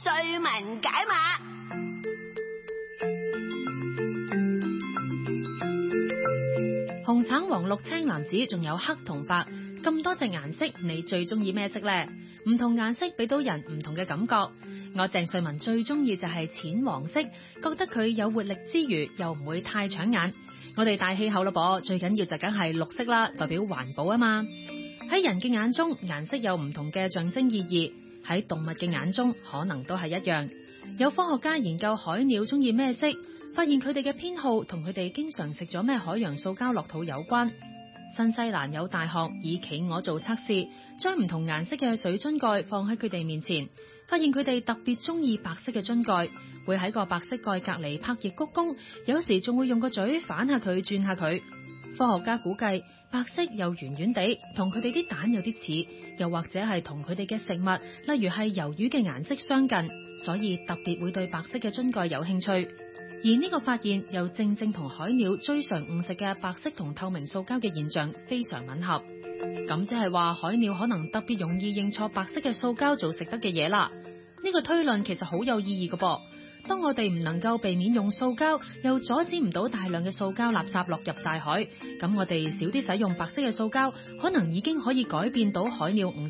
瑞文解碼。 紅橙黃綠青藍紫，仲有黑同白，咁多隻顏色，你最中意咩色呢？唔同顏色俾到人唔同嘅感覺。我鄭瑞文最中意就係淺黃色，覺得佢有活力之餘又唔會太搶眼。我哋大氣候咯噃，最緊要就梗係綠色啦，代表環保啊嘛。喺人嘅眼中，顏色有唔同嘅象徵意義，喺動物嘅眼中可能都係一樣。有科學家研究海鳥中意咩色，發現佢哋嘅偏好同佢哋經常食咗咩海洋塑膠落肚有關。新西蘭有大學以企鵝做測試，將唔同顏色嘅水樽蓋放喺佢哋面前，發現佢哋特別中意白色嘅樽蓋，會喺個白色蓋隔籬拍翼鞠躬，有時仲會用個嘴反下佢轉下佢。科學家估計白色又圓圓地，同佢哋啲蛋有啲似，又或者係同佢哋嘅食物，例如係魷魚嘅顏色相近，所以特別會對白色嘅樽蓋有興趣。而呢個發現又正正同海鳥最常誤食嘅白色同透明塑膠嘅現象非常吻合。咁即係話海鳥可能特別容易認錯白色嘅塑膠做食得嘅嘢啦。呢個推論其實好有意義㗎噃。當我哋唔能夠避免用塑膠，又阻止唔到大量嘅塑膠垃圾落入大海，咁我哋少啲使用白色嘅塑膠，可能已經可以改變到海鳥誤